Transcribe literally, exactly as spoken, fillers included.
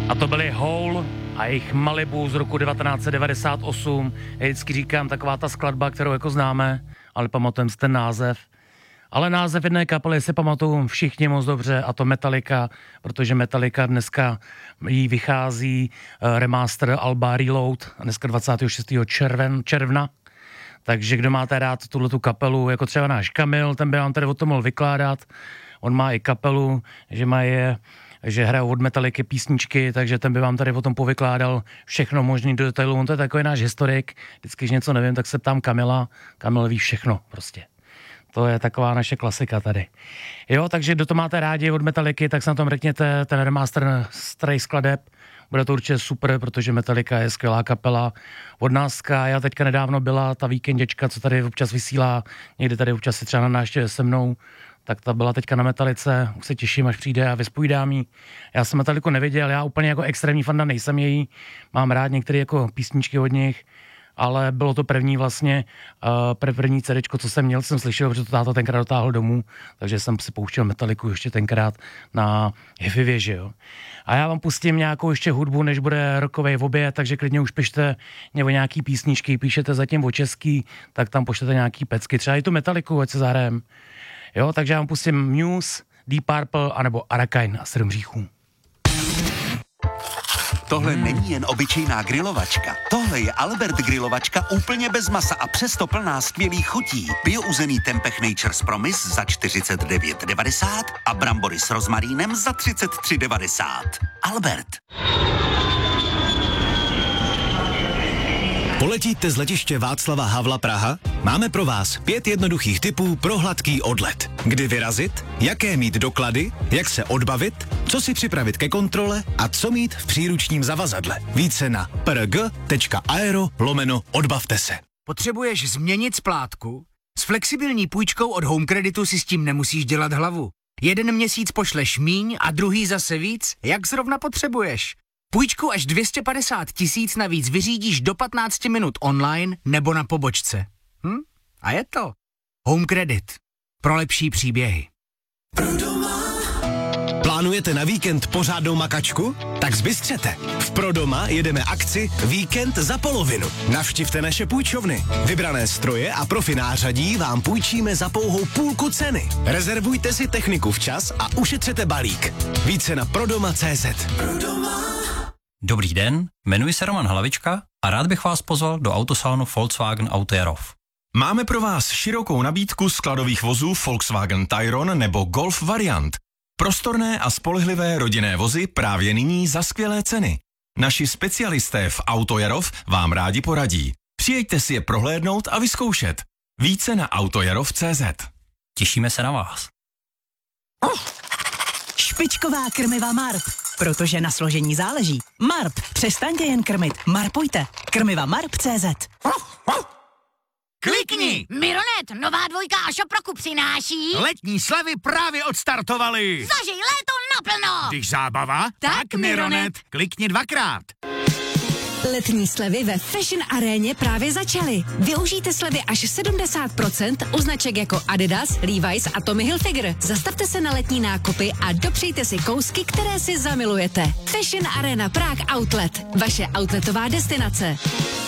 A to byly Hole a jejich Malibu z roku devatenáct set devadesát osm. Já vždycky říkám, taková ta skladba, kterou jako známe, ale pamatujeme si ten název. Ale název jedné kapely si pamatuju všichni moc dobře, a to Metallica, protože Metallica dneska jí vychází uh, remaster alba Reload, dneska dvacátého šestého červen, června. Takže kdo máte rád tuhletu kapelu, jako třeba náš Kamil, ten by vám tady o tom mohl vykládat. On má i kapelu, že má je, že hrajou od Metalliky písničky, takže ten by vám tady o tom povykládal všechno možný do detailu. On to je takový náš historik, vždycky, když něco nevím, tak se ptám Kamila. Kamil ví všechno prostě. To je taková naše klasika tady. Jo, takže kdo to máte rádi od Metalliky, tak se na tom řekněte ten remaster starých skladeb. Bude to určitě super, protože Metallica je skvělá kapela od nás. Já teďka nedávno byla ta víkenděčka, co tady občas vysílá, někdy tady občas si třeba na návštěvě se mnou, tak ta byla teďka na Metalice, už se těším, až přijde a vyspovídám jí. Já jsem Metalliku neviděl, já úplně jako extrémní fanda nejsem její, mám rád některé jako písničky od nich, ale bylo to první vlastně, uh, první cedečko, co jsem měl, jsem slyšel, protože to táta tenkrát dotáhl domů, takže jsem si pouštěl Metalliku ještě tenkrát na Hi-Fi věži, jo. A já vám pustím nějakou ještě hudbu, než bude rokovej oběd, takže klidně už pište nebo nějaký písničky, píšete zatím o český, tak tam pošlete nějaký pecky, třeba i tu Metalliku, ať se zahrajem. Jo, takže já vám pustím Muse, Deep Purple, anebo Arrakine a Sedm hříchů. Tohle není jen obyčejná grilovačka. Tohle je Albert grilovačka úplně bez masa a přesto plná skvělých chutí. Biouzený Tempeh Nature's Promise za čtyřicet devět devadesát a brambory s rozmarínem za třicet tři devadesát. Albert. Poletíte z letiště Václava Havla Praha? Máme pro vás pět jednoduchých tipů pro hladký odlet. Kdy vyrazit, jaké mít doklady, jak se odbavit, co si připravit ke kontrole a co mít v příručním zavazadle. Více na prg.aero lomeno odbavte se. Potřebuješ změnit splátku? S flexibilní půjčkou od Home Creditu si s tím nemusíš dělat hlavu. Jeden měsíc pošleš míň a druhý zase víc, jak zrovna potřebuješ. Půjčku až dvě stě padesát tisíc navíc vyřídíš do patnáct minut online nebo na pobočce. Hm? A je to. Home Credit. Pro lepší příběhy. Plánujete na víkend pořádnou makačku? Tak zbystřete. V Prodoma jedeme akci Víkend za polovinu. Navštivte naše půjčovny. Vybrané stroje a profi nářadí vám půjčíme za pouhou půlku ceny. Rezervujte si techniku včas a ušetřete balík. Více na prodoma tečka cé zet. Dobrý den, jmenuji se Roman Hlavička a rád bych vás pozval do autosalonu Volkswagen Auto Jarov. Máme pro vás širokou nabídku skladových vozů Volkswagen Tayron nebo Golf variant. Prostorné a spolehlivé rodinné vozy právě nyní za skvělé ceny. Naši specialisté v Auto Jarov vám rádi poradí. Přijeďte si je prohlédnout a vyzkoušet. Více na autojarov tečka cé zet. Těšíme se na vás. Špičková krmiva Marp, protože na složení záleží. Marp, přestaňte jen krmit, marpujte. Krmiva Marp tečka cé zet. Klikni! Mironet, nová dvojka a Šoproku přináší. Letní slevy právě odstartovaly. Zažij léto naplno. Když zábava, tak, Tak Mironet. Mironet. Klikni dvakrát. Letní slevy ve Fashion Aréně právě začaly. Využijte slevy až sedmdesát procent u značek jako Adidas, Levi's a Tommy Hilfiger. Zastavte se na letní nákupy a dopřejte si kousky, které si zamilujete. Fashion Arena Prague Outlet. Vaše outletová destinace.